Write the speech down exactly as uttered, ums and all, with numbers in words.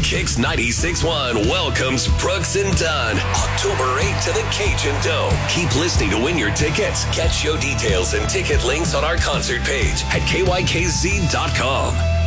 Kicks ninety-six point one welcomes Brooks and Dunn. October eighth to the Cajun Dome. Keep listening to win your tickets. Get show details and ticket links on our concert page at K Y K Z dot com.